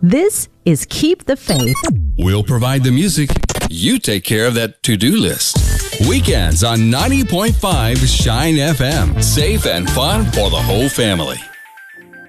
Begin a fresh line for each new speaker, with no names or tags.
This is Keep the Faith.
We'll provide the music. You take care of that to-do list. Weekends on 90.5 Shine FM. Safe and fun for the whole family.